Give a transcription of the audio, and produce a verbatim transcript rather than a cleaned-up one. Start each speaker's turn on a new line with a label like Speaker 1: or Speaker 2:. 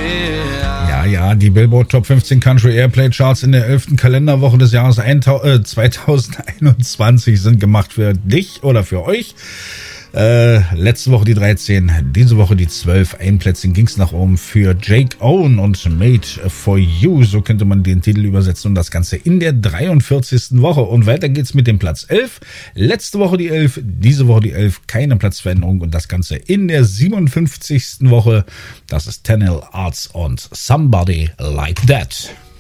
Speaker 1: Ja, ja, die Billboard Top fünfzehn Country Airplay Charts in der elften Kalenderwoche des Jahres zweitausendeinundzwanzig sind gemacht für dich oder für euch. Äh, letzte Woche die dreizehn, diese Woche die zwölf. Ein Plätzchen ging's nach oben für Jake Owen und Made for You. So könnte man den Titel übersetzen und das Ganze in der dreiundvierzigsten Woche. Und weiter geht's mit dem Platz elf. Letzte Woche die elf, diese Woche die elf. Keine Platzveränderung und das Ganze in der siebenundfünfzigsten Woche. Das ist Tenel Arts und Somebody Like That.